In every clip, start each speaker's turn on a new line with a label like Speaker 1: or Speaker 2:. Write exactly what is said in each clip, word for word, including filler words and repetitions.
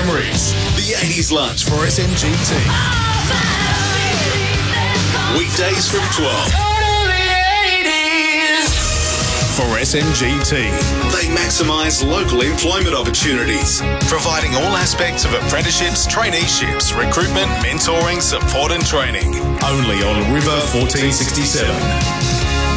Speaker 1: memories. The eighties lunch for S M G T. Weekdays from twelve. For S M G T, they maximise local employment opportunities, providing all aspects of apprenticeships, traineeships, recruitment, mentoring, support and training. Only on River fourteen sixty-seven.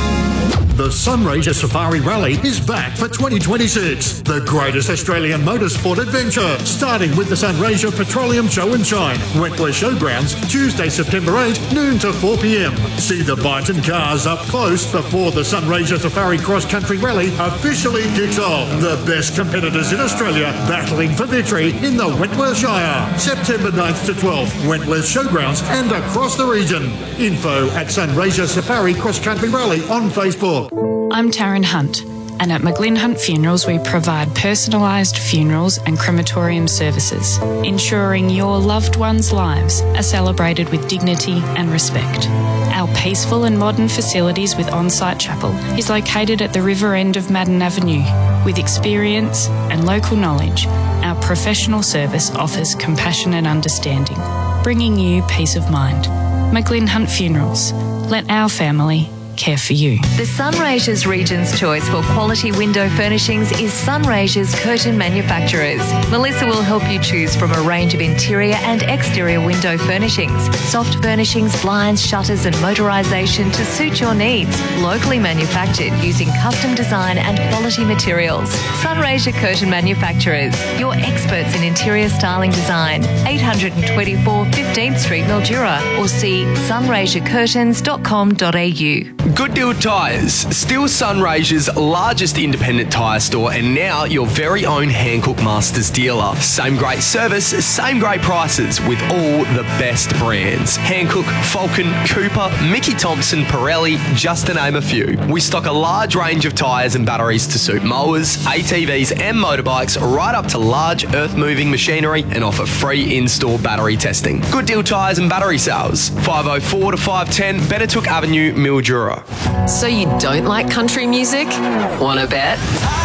Speaker 2: The Sunraysia Safari Rally is back for twenty twenty-six. The greatest Australian motorsport adventure, starting with the Sunraysia Petroleum Show and Shine, Wentworth Showgrounds, Tuesday, September eighth, noon to four p.m. See the Byton cars up close before the Sunraysia Safari Cross Country Rally officially kicks off. The best competitors in Australia battling for victory in the Wentworth Shire. September ninth to twelfth, Wentworth Showgrounds and across the region. Info at Sunraysia Safari Cross Country Rally on Facebook.
Speaker 3: I'm Taryn Hunt, and at McGlynn Hunt Funerals we provide personalised funerals and crematorium services, ensuring your loved ones' lives are celebrated with dignity and respect. Our peaceful and modern facilities with on-site chapel is located at the river end of Madden Avenue. With experience and local knowledge, our professional service offers compassion and understanding, bringing you peace of mind. McGlynn Hunt Funerals. Let our family care for you.
Speaker 4: The Sunraysia's Region's choice for quality window furnishings is Sunraysia's Curtain Manufacturers. Melissa will help you choose from a range of interior and exterior window furnishings, soft furnishings, blinds, shutters and motorisation to suit your needs. Locally manufactured using custom design and quality materials. Sunraysia Curtain Manufacturers, your experts in interior styling design. eight twenty-four fifteenth Street, Mildura, or see sunraysia curtains dot com dot a u.
Speaker 5: Good Deal Tyres, still Sunraysia's largest independent tyre store and now your very own Hankook Masters dealer. Same great service, same great prices with all the best brands. Hankook, Falcon, Cooper, Mickey Thompson, Pirelli, just to name a few. We stock a large range of tyres and batteries to suit mowers, A T Vs and motorbikes right up to large earth-moving machinery and offer free in-store battery testing. Good Deal Tyres and Battery Sales, five oh four to five ten Benetook Avenue, Mildura.
Speaker 6: So you don't like country music? Wanna bet?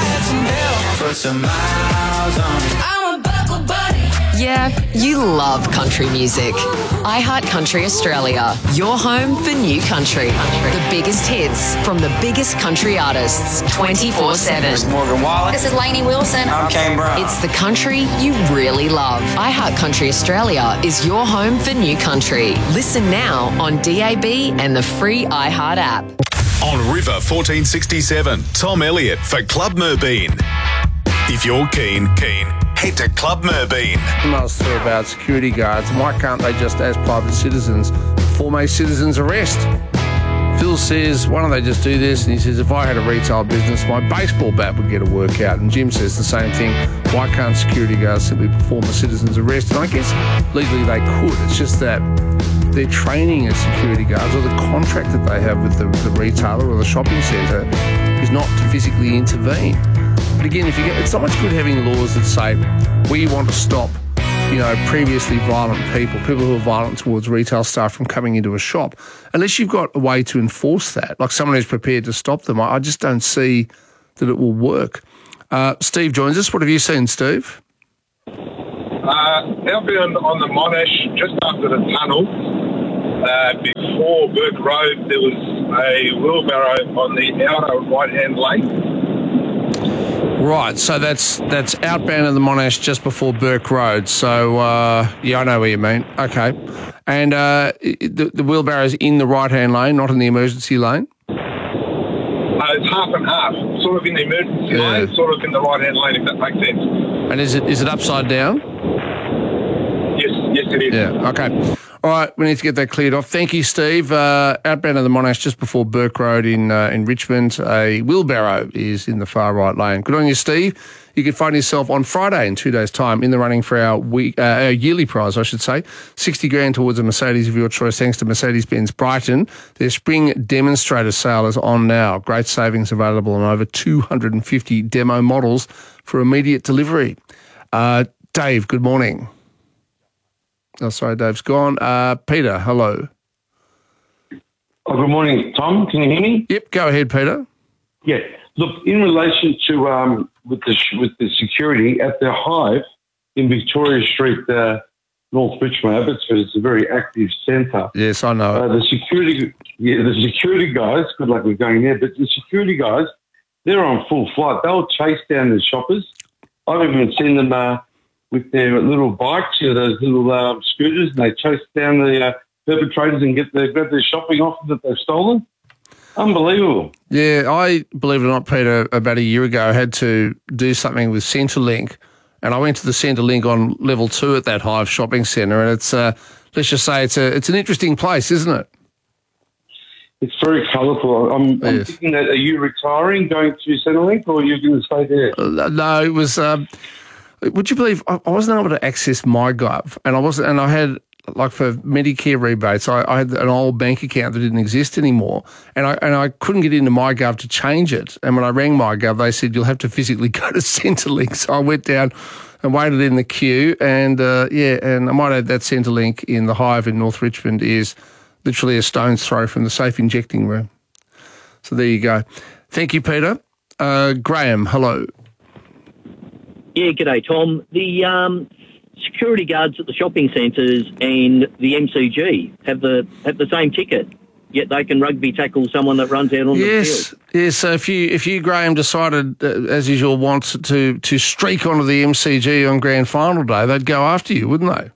Speaker 6: Yeah, you love country music. iHeart Country Australia, your home for new country. The biggest hits from the biggest country artists, twenty-four seven.
Speaker 7: This is Morgan Wallen.
Speaker 8: This is Lainey Wilson.
Speaker 7: I'm Kane Brown.
Speaker 6: It's the country you really love. iHeart Country Australia is your home for new country. Listen now on D A B and the free iHeart app.
Speaker 1: On River fourteen sixty-seven, Tom Elliott for Club Merbeen. If you're keen, keen, head to Club Merbeen.
Speaker 9: Emails through about security guards. Why can't they just, as private citizens, form a citizen's arrest? Phil says, why don't they just do this? And he says, if I had a retail business, my baseball bat would get a workout. And Jim says the same thing. Why can't security guards simply perform a citizen's arrest? And I guess legally they could. It's just that their training as security guards or the contract that they have with the, the retailer or the shopping centre is not to physically intervene. But again, if you get, it's not much good having laws that say we want to stop, you know, previously violent people, people who are violent towards retail staff from coming into a shop, unless you've got a way to enforce that, like someone who's prepared to stop them. I, I just don't see that it will work. Uh, Steve joins us. What have you seen, Steve?
Speaker 10: Uh, outbound on the Monash, just after the tunnel, uh, before Burke Road, there was a wheelbarrow on the outer right-hand lane.
Speaker 9: Right, so that's that's outbound of the Monash just before Burke Road. So, uh, yeah, I know what you mean. Okay. And uh, the, the wheelbarrow's in the right-hand lane, not in the emergency lane?
Speaker 10: Uh, it's half and half, sort of in the emergency yeah. lane, sort of in the right-hand lane, if that makes sense.
Speaker 9: And is it is it upside down?
Speaker 10: Yes, yes it is.
Speaker 9: Yeah, okay. All right, we need to get that cleared off. Thank you, Steve. Uh, outbound of the Monash just before Burke Road in uh, in Richmond. A wheelbarrow is in the far right lane. Good on you, Steve. You can find yourself on Friday in two days' time in the running for our week, uh, our yearly prize, I should say. sixty grand towards a Mercedes of your choice, thanks to Mercedes-Benz Brighton. Their spring demonstrator sale is on now. Great savings available on over two hundred fifty demo models for immediate delivery. Uh, Dave, good morning. Oh, sorry, Dave's gone. Uh, Peter, hello.
Speaker 11: Oh, good morning, Tom. Can you hear me?
Speaker 9: Yep, go ahead, Peter.
Speaker 11: Yeah. Look, in relation to um, with the with the security at the Hive, in Victoria Street, uh, North Richmond, Abbotsford. It's a very active centre.
Speaker 9: Yes, I know.
Speaker 11: Uh, the security, yeah, the security guys. Good luck with going there, but the security guys, they're on full flight. They'll chase down the shoppers. I've even seen them uh, with their little bikes, you know, those little uh, scooters, and they chase down the uh, perpetrators and get the grab their shopping off them that they've stolen. Unbelievable.
Speaker 9: Yeah, I, believe it or not, Peter, about a year ago, had to do something with Centrelink, and I went to the Centrelink on level two at that Hive shopping centre, and it's, uh, let's just say, it's a it's an interesting place, isn't it?
Speaker 11: It's very colourful. I'm,
Speaker 9: Yes.
Speaker 11: I'm thinking that, are you retiring, going to Centrelink, or are you going to stay there?
Speaker 9: Uh, No, it was. Um, would you believe I I wasn't able to access MyGov, and I wasn't, and I had like for Medicare rebates, I, I had an old bank account that didn't exist anymore, and I and I couldn't get into MyGov to change it. And when I rang MyGov, they said you'll have to physically go to Centrelink. So I went down and waited in the queue, and uh, yeah, and I might add that Centrelink in the Hive in North Richmond is literally a stone's throw from the safe injecting room. So there you go. Thank you, Peter. Uh, Graham, hello.
Speaker 7: Yeah, g'day, Tom. The um, security guards at the shopping centres and the M C G have the have the same ticket, yet they can rugby tackle someone that runs out on
Speaker 9: Yes,
Speaker 7: the field.
Speaker 9: yes. So if you, if you, Graham, decided, uh, as is your wont, to to streak onto the M C G on grand final day, they'd go after you, wouldn't they?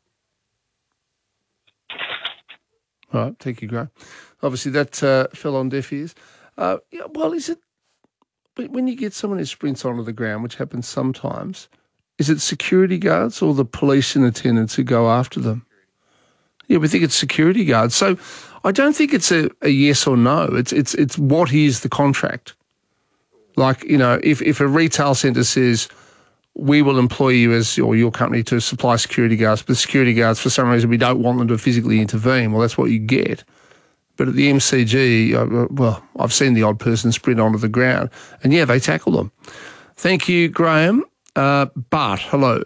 Speaker 9: All right, thank you, Graham. Obviously, that uh, fell on deaf ears. Uh, yeah, well, is it but when you get someone who sprints onto the ground, which happens sometimes, is it security guards or the police and attendants who go after them? Yeah, we think it's security guards. So I don't think it's a, a yes or no. It's it's it's what is the contract? Like, you know, if, if a retail centre says, we will employ you as or your company to supply security guards, but the security guards, for some reason, we don't want them to physically intervene, well, that's what you get. But at the M C G, uh, well, I've seen the odd person sprint onto the ground, and yeah, they tackle them. Thank you, Graham. Uh, Bart, hello.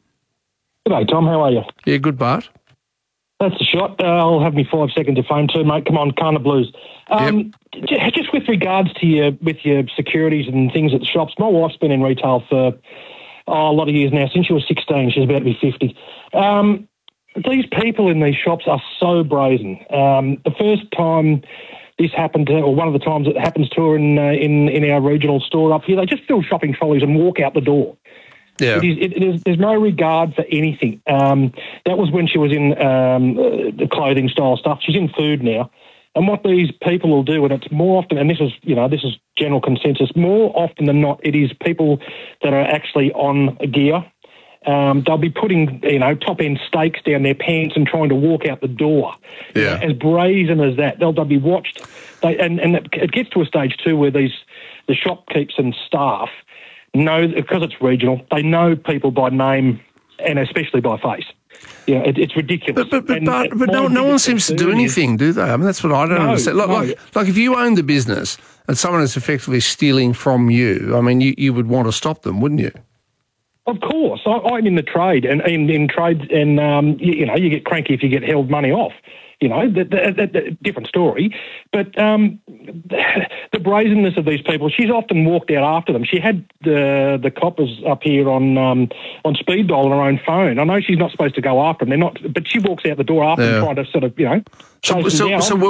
Speaker 8: G'day, Tom. How are you?
Speaker 9: Yeah, good, Bart.
Speaker 8: That's a shot. Uh, I'll have me five seconds of fame too, mate. Come on, Carna Blues. Um, yep. Just with regards to your with your securities and things at the shops, my wife's been in retail for oh, a lot of years now. Since she was sixteen, she's about to be fifty. Um, these people in these shops are so brazen. Um, the first time this happened to her, or one of the times it happens to her in uh, in in our regional store up here, they just fill shopping trolleys and walk out the door.
Speaker 9: Yeah.
Speaker 8: It is, it, it is, there's no regard for anything. Um, that was when she was in um, uh, the clothing style stuff. She's in food now. And what these people will do, and it's more often, and this is, you know, this is general consensus, more often than not, it is people that are actually on gear. Um, they'll be putting, you know, top-end stakes down their pants and trying to walk out the door.
Speaker 9: Yeah.
Speaker 8: As brazen as that. They'll, they'll be watched. They, and and it, it gets to a stage, too, where these the shopkeepers and staff know, because it's regional, they know people by name and especially by face. Yeah, it, it's ridiculous.
Speaker 9: But but,
Speaker 8: and,
Speaker 9: but, but no, no one seems to do anything, do they? I mean, that's what I don't
Speaker 8: No,
Speaker 9: understand. Like,
Speaker 8: no.
Speaker 9: like, like if you own the business and someone is effectively stealing from you, I mean, you, you would want to stop them, wouldn't you?
Speaker 8: Of course. I, I'm in the trade, and in, in trade, and, um, you, you know, you get cranky if you get held money off. You know, that, that, that, that, different story. But um, the, the brazenness of these people, she's often walked out after them. She had the the coppers up here on um, on speed dial on her own phone. I know she's not supposed to go after them. They're not, but she walks out the door after
Speaker 9: Yeah.
Speaker 8: them trying to sort of, you know,
Speaker 9: So,
Speaker 8: chase them
Speaker 9: so,
Speaker 8: down.
Speaker 9: so